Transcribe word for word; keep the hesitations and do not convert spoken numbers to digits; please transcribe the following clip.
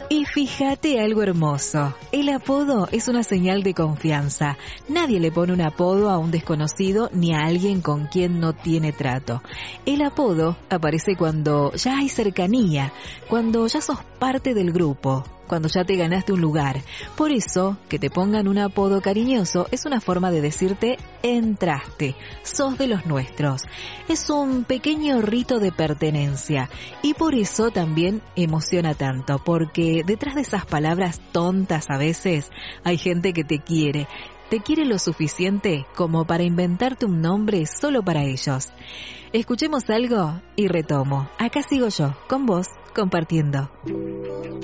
Y fíjate algo hermoso, el apodo es una señal de confianza. Nadie le pone un apodo a un desconocido ni a alguien con quien no tiene trato. El apodo aparece cuando ya hay cercanía, cuando ya sos parte del grupo, cuando ya te ganaste un lugar. Por eso, que te pongan un apodo cariñoso es una forma de decirte entraste, sos de los nuestros. Es un pequeño rito de pertenencia y por eso también emociona tanto, porque detrás de esas palabras tontas a veces hay gente que te quiere. Te quiere lo suficiente como para inventarte un nombre solo para ellos. Escuchemos algo y retomo. Acá sigo yo, con vos, compartiendo.